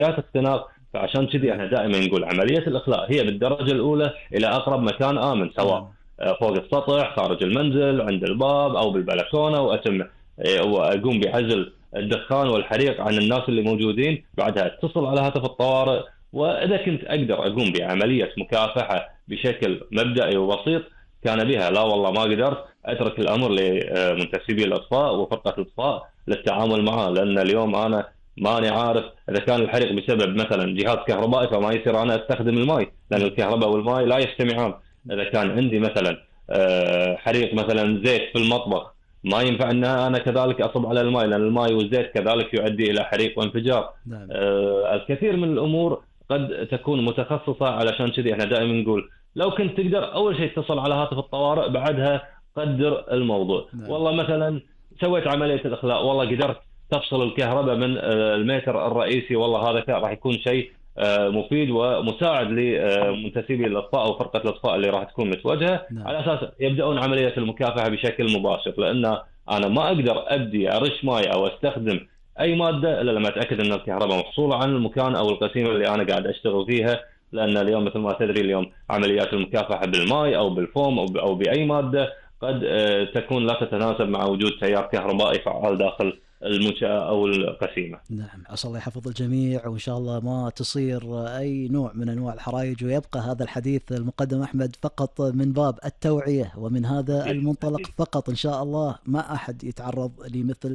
اختناق. فعشان كذي احنا دائما نقول عمليه الاخلاء هي بالدرجه الاولى الى اقرب مكان امن، سواء فوق السطح، خارج المنزل، عند الباب او بالبلكونه، واقوم بعزل الدخان والحريق عن الناس اللي موجودين. بعدها اتصل على هاتف الطوارئ. واذا كنت اقدر اقوم بعمليه مكافحه بشكل مبدئي وبسيط كان بها، لا والله ما قدرت، اترك الامر لمنتسبي الاطفاء وفرقه الاطفاء للتعامل معه. لان اليوم انا ماني عارف اذا كان الحريق بسبب مثلا جهاز كهربائي فما يصير انا استخدم الماء، لان الكهرباء والماء لا يجتمعان. اذا كان عندي مثلا حريق مثلا زيت في المطبخ، ما ينفع ان انا كذلك اصب على الماء، لان الماء والزيت كذلك يؤدي الى حريق وانفجار. نعم. الكثير من الامور قد تكون متخصصه، علشان كذي احنا دائما نقول لو كنت تقدر اول شيء اتصل على هاتف الطوارئ، بعدها قدر الموضوع. نعم. والله مثلا سويت عمليه الاخلاء، والله قدرت تفصل الكهرباء من الميتر الرئيسي، والله هذا راح يكون شيء مفيد ومساعد لمنتسبي الاطفاء او فرقه الاطفاء اللي راح تكون متوجهه. نعم. على اساس يبداون عمليه المكافحه بشكل مباشر، لان انا ما اقدر ابدي ارش ماي او استخدم اي ماده الا لما اتاكد ان الكهرباء مفصوله عن المكان او القسيمه اللي انا قاعد اشتغل فيها. لان اليوم مثل ما تدري اليوم عمليات المكافحه بالماء او بالفوم او باي ماده قد تكون لا تتناسب مع وجود تيار كهربائي فعال داخل المنشأة أو القسيمة. نعم، عسى الله يحفظ الجميع، وإن شاء الله ما تصير أي نوع من أنواع الحرائق، ويبقى هذا الحديث المقدم أحمد فقط من باب التوعية، ومن هذا المنطلق فقط إن شاء الله ما أحد يتعرض لمثل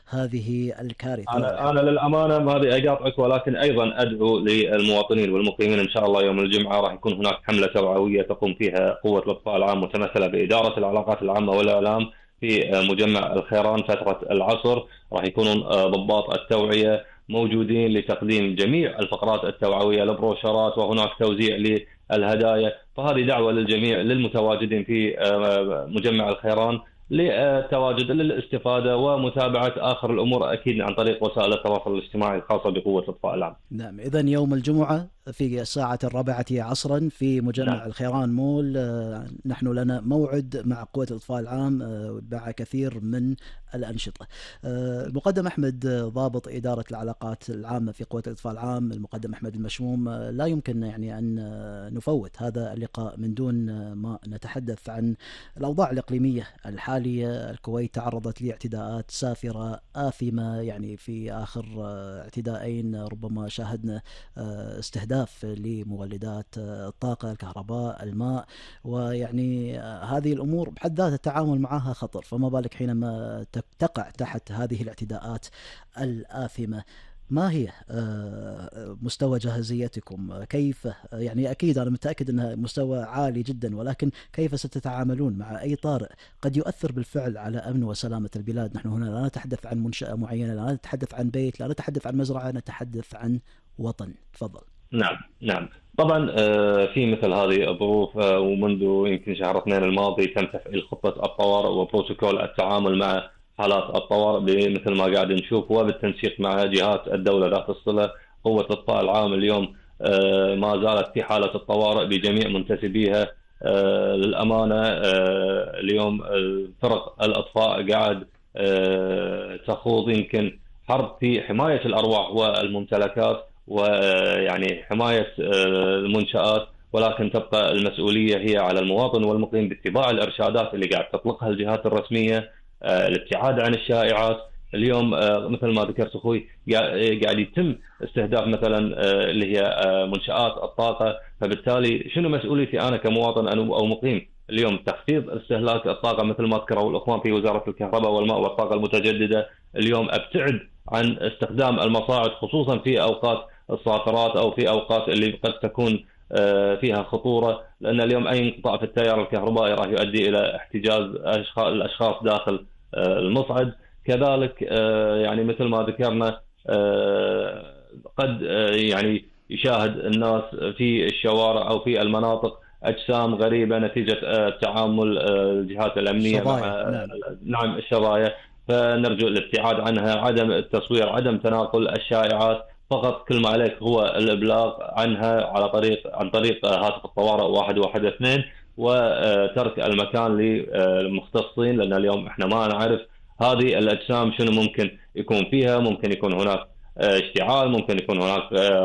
هذه الكارثة. أنا للأمانة ما أبي أقاطعك، ولكن أيضا أدعو للمواطنين والمقيمين إن شاء الله يوم الجمعة راح يكون هناك حملة توعوية تقوم فيها قوة الإطفاء العام متمثلة بإدارة العلاقات العامة والإعلام في مجمع الخيران فترة العصر. راح يكونون ضباط التوعية موجودين لتقديم جميع الفقرات التوعوية، البروشرات، وهناك توزيع للهدايا. فهذه دعوة للجميع للمتواجدين في مجمع الخيران للتواجد للاستفادة ومتابعة آخر الأمور أكيد عن طريق وسائل التواصل الاجتماعي الخاصة بقوة الإطفاء العام. نعم، إذن يوم الجمعة في الساعة 4 عصرا في مجمع نعم. الخيران مول، نحن لنا موعد مع قوة الإطفاء العام مع كثير من الأنشطة. المقدم أحمد ضابط إدارة العلاقات العامة في قوة الإطفاء العام، المقدم أحمد المشموم، لا يمكن يعني أن نفوت هذا اللقاء من دون ما نتحدث عن الأوضاع الإقليمية الحالية. الكويت تعرضت لاعتداءات سافرة آثمة، يعني في آخر اعتداءين ربما شاهدنا استهداف لمولدات الطاقة، الكهرباء، الماء، ويعني هذه الأمور بحد ذاتها التعامل معها خطر، فما بالك حينما تقع تحت هذه الاعتداءات الآثمة. ما هي مستوى جاهزيتكم؟ كيف يعني أكيد أنا متأكد أنها مستوى عالي جدا، ولكن كيف ستتعاملون مع أي طارئ قد يؤثر بالفعل على أمن وسلامة البلاد؟ نحن هنا لا نتحدث عن منشأة معينة، لا نتحدث عن بيت، لا نتحدث عن مزرعة، نتحدث عن وطن. تفضل. نعم طبعا. في مثل هذه الظروف ومنذ يمكن شهر 2 الماضي تم تفعيل خطة الطوارئ وبروتوكول التعامل مع حالات الطوارئ مثل ما قاعد نشوف، وبالتنسيق مع جهات الدولة ذات الصلة. قوة الإطفاء العام اليوم ما زالت في حالة الطوارئ بجميع منتسبيها. للأمانة اليوم فرق الإطفاء قاعد تخوض يمكن حرب في حماية الأرواح والممتلكات ويعني حماية المنشآت، ولكن تبقى المسؤولية هي على المواطن والمقيم باتباع الإرشادات اللي قاعد تطلقها الجهات الرسمية، الابتعاد عن الشائعات. اليوم مثل ما ذكرت أخوي قاعد يتم استهداف مثلا اللي هي منشآت الطاقة. فبالتالي شنو مسؤوليتي أنا كمواطن أو مقيم؟ اليوم تخفيض استهلاك الطاقة مثل ما ذكروا الأخوان في وزارة الكهرباء والماء والطاقة المتجددة. اليوم ابتعد عن استخدام المصاعد خصوصا في أوقات الصافرات أو في أوقات اللي قد تكون فيها خطورة، لأن اليوم أي انقطاع في التيار الكهربائي راح يؤدي إلى احتجاز الأشخاص داخل المصعد. كذلك يعني مثل ما ذكرنا قد يعني يشاهد الناس في الشوارع أو في المناطق أجسام غريبة نتيجة تعامل الجهات الأمنية مع نعم الشظايا. فنرجو الابتعاد عنها، عدم التصوير، عدم تناقل الشائعات. فقط كل ما عليك هو الإبلاغ عنها عن طريق هاتف الطوارئ 112، وترك المكان للمختصين، لأن اليوم احنا ما نعرف هذه الأجسام شنو ممكن يكون فيها. ممكن يكون هناك اشتعال، ممكن يكون هناك